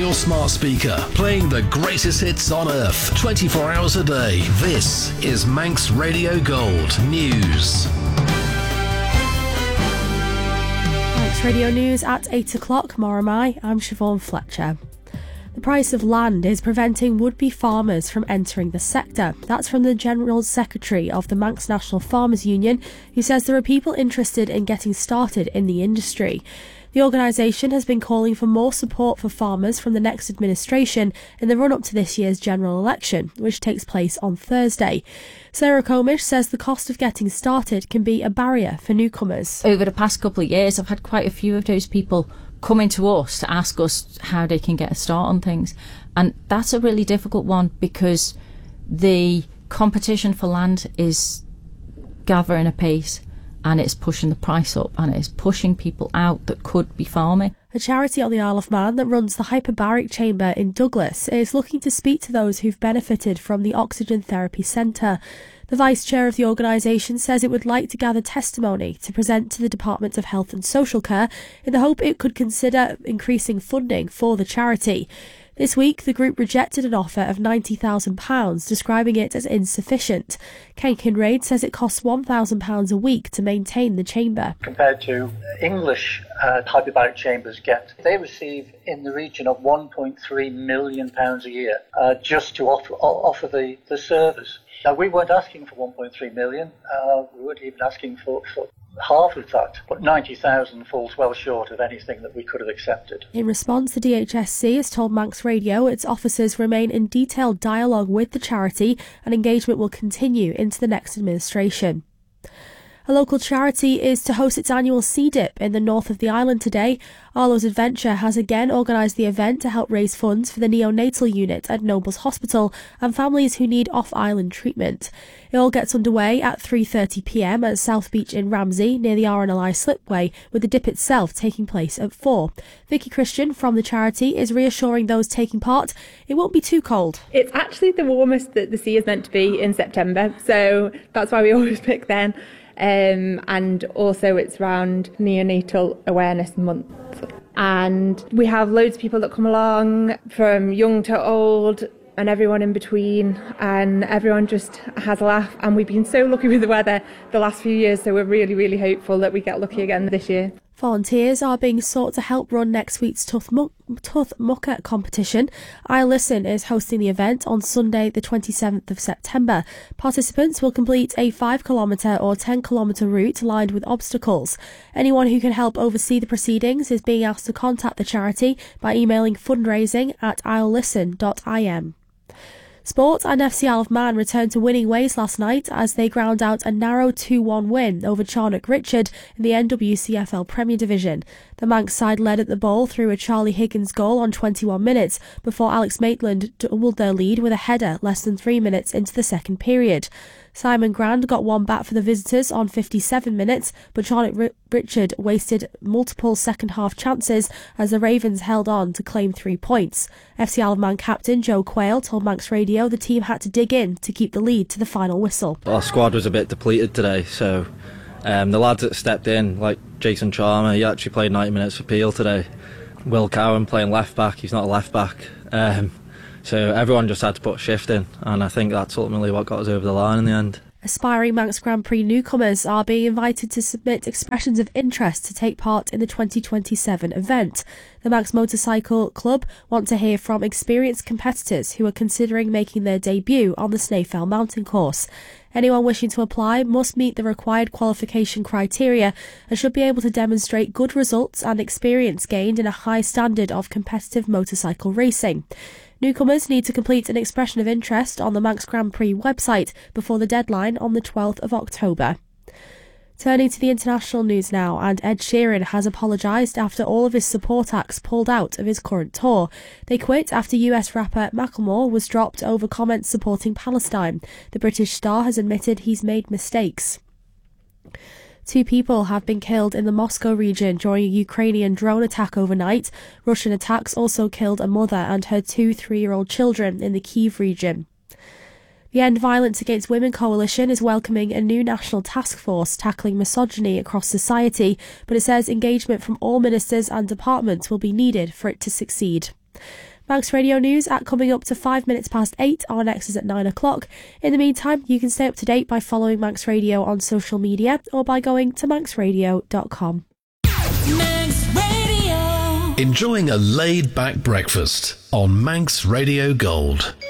your smart speaker, playing the greatest hits on earth, 24 hours a day. This is Manx Radio Gold News. Manx Radio News at 8 o'clock. More am I. I'm Siobhan Fletcher. The price of land is preventing would-be farmers from entering the sector. That's from the General Secretary of the Manx National Farmers Union, who says there are people interested in getting started in the industry. The organisation has been calling for more support for farmers from the next administration in the run-up to this year's general election, which takes place on Thursday. Sarah Comish says the cost of getting started can be a barrier for newcomers. Over the past couple of years, I've had quite a few of those people coming to us to ask us how they can get a start on things. And that's a really difficult one because the competition for land is gathering apace and it's pushing the price up and it's pushing people out that could be farming. A charity on the Isle of Man that runs the Hyperbaric Chamber in Douglas is looking to speak to those who've benefited from the Oxygen Therapy Centre. The Vice Chair of the organisation says it would like to gather testimony to present to the Department of Health and Social Care in the hope it could consider increasing funding for the charity. This week, the group rejected an offer of £90,000, describing it as insufficient. Ken Kinraid says it costs £1,000 a week to maintain the chamber. Compared to English hyperbaric chambers they receive in the region of £1.3 million a year just to offer the service. Now, we weren't asking for 1.3 million. We weren't even asking for half of that, but 90,000 falls well short of anything that we could have accepted. In response, the DHSC has told Manx Radio its officers remain in detailed dialogue with the charity and engagement will continue into the next administration. A local charity is to host its annual Sea Dip in the north of the island today. Arlo's Adventure has again organised the event to help raise funds for the neonatal unit at Nobles Hospital and families who need off-island treatment. It all gets underway at 3:30pm at South Beach in Ramsey near the RNLI Slipway, with the dip itself taking place at 4. Vicky Christian from the charity is reassuring those taking part it won't be too cold. It's actually the warmest that the sea is meant to be in September, so that's why we always pick then. And also it's around Neonatal Awareness Month. And we have loads of people that come along, from young to old and everyone in between, and everyone just has a laugh. And we've been so lucky with the weather the last few years, so we're really, really hopeful that we get lucky again this year. Volunteers are being sought to help run next week's Tough Mucker competition. I Listen is hosting the event on Sunday the 27th of September. Participants will complete a 5km or 10km route lined with obstacles. Anyone who can help oversee the proceedings is being asked to contact the charity by emailing fundraising@ilelisten.im. Sport and FC Isle of Man returned to winning ways last night as they ground out a narrow 2-1 win over Charnock Richard in the NWCFL Premier Division. The Manx side led at the ball through a Charlie Higgins goal on 21 minutes before Alex Maitland doubled their lead with a header less than 3 minutes into the second period. Simon Grand got one back for the visitors on 57 minutes, but Charlotte Richard wasted multiple second-half chances as the Ravens held on to claim 3 points. FC Isle of Man captain Joe Quayle told Manx Radio the team had to dig in to keep the lead to the final whistle. Our squad was a bit depleted today, so the lads that stepped in, like Jason Charmer, he actually played 90 minutes for Peel today. Will Cowan playing left-back, he's not a left-back. So everyone just had to put a shift in, and I think that's ultimately what got us over the line in the end. Aspiring Manx Grand Prix newcomers are being invited to submit expressions of interest to take part in the 2027 event. The Manx Motorcycle Club want to hear from experienced competitors who are considering making their debut on the Snaefell mountain course. Anyone wishing to apply must meet the required qualification criteria and should be able to demonstrate good results and experience gained in a high standard of competitive motorcycle racing. Newcomers need to complete an expression of interest on the Manx Grand Prix website before the deadline on the 12th of October. Turning to the international news now, and Ed Sheeran has apologised after all of his support acts pulled out of his current tour. They quit after US rapper Macklemore was dropped over comments supporting Palestine. The British star has admitted he's made mistakes. 2 people have been killed in the Moscow region during a Ukrainian drone attack overnight. Russian attacks also killed a mother and her 2 3-year-old children in the Kyiv region. The End Violence Against Women Coalition is welcoming a new national task force tackling misogyny across society, but it says engagement from all ministers and departments will be needed for it to succeed. Manx Radio News at coming up to 5 minutes past 8. Our next is at 9 o'clock. In the meantime, you can stay up to date by following Manx Radio on social media or by going to manxradio.com. Manx Radio. Enjoying a laid-back breakfast on Manx Radio Gold.